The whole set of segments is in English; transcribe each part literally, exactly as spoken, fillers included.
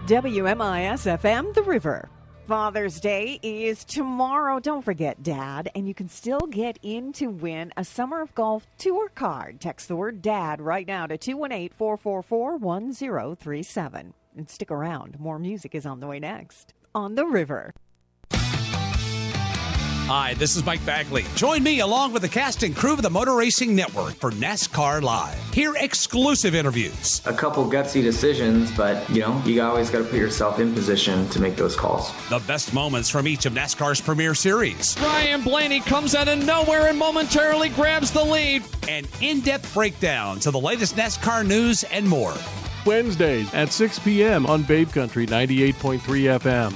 W M I S F M, The River. Father's Day is tomorrow. Don't forget, Dad. And you can still get in to win a Summer of Golf tour card. Text the word DAD right now to two one eight, four four four, one zero three seven. And stick around. More music is on the way next on The River. Hi, this is Mike Bagley. Join me along with the cast and crew of the Motor Racing Network for NASCAR Live. Hear exclusive interviews. A couple gutsy decisions, but, you know, you always got to put yourself in position to make those calls. The best moments from each of NASCAR's premier series. Ryan Blaney comes out of nowhere and momentarily grabs the lead. And in-depth breakdowns of the latest NASCAR news and more. Wednesdays at six p.m. on Babe Country ninety-eight point three F M.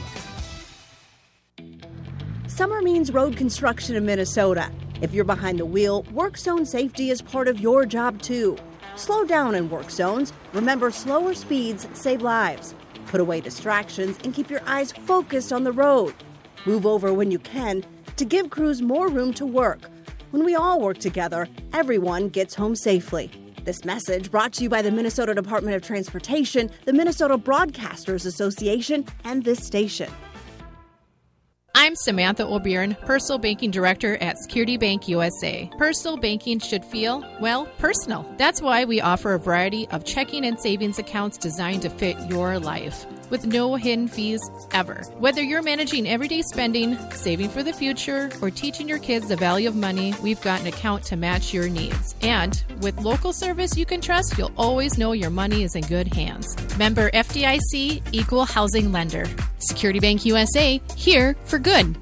Summer means road construction in Minnesota. If you're behind the wheel, work zone safety is part of your job too. Slow down in work zones. Remember, slower speeds save lives. Put away distractions and keep your eyes focused on the road. Move over when you can to give crews more room to work. When we all work together, everyone gets home safely. This message brought to you by the Minnesota Department of Transportation, the Minnesota Broadcasters Association, and this station. I'm Samantha O'Byrne, Personal Banking Director at Security Bank U S A. Personal banking should feel, well, personal. That's why we offer a variety of checking and savings accounts designed to fit your life, with no hidden fees ever. Whether you're managing everyday spending, saving for the future, or teaching your kids the value of money, we've got an account to match your needs. And with local service you can trust, you'll always know your money is in good hands. Member F D I C, Equal Housing Lender. Security Bank U S A, here for good.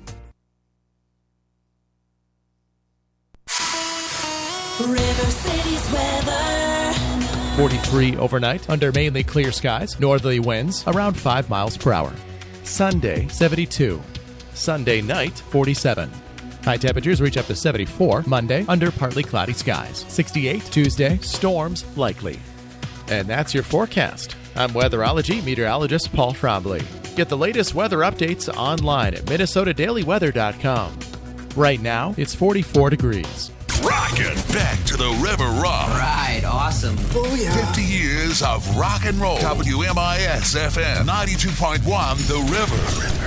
River City's weather. forty-three overnight under mainly clear skies, northerly winds around five miles per hour. Sunday, seventy-two. Sunday night, forty-seven. High temperatures reach up to seventy-four. Monday, under partly cloudy skies. sixty-eight. Tuesday, storms likely. And that's your forecast. I'm weatherology meteorologist Paul Trombley. Get the latest weather updates online at minnesota daily weather dot com. Right now, it's forty-four degrees. Rockin' back to the River Rock. Right, awesome. Oh, yeah. fifty years of rock and roll. W M I S F M ninety-two point one, The River.